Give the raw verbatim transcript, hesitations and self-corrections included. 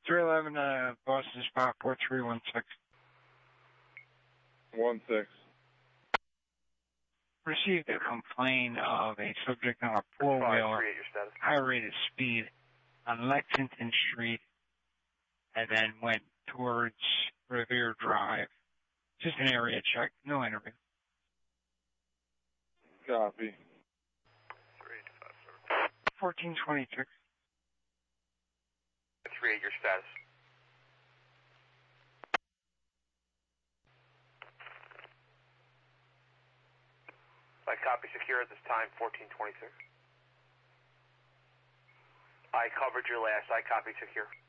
three eleven, uh, Boston spot four three one six. One six. Received a complaint of a subject on a four-wheeler, high rate of speed on Lexington Street, and then went towards Revere Drive. Just an area check, no interview. Copy. fourteen twenty-six. three eight, your status. I copy secure at this time, fourteen twenty-six. I covered your last, I copy secure.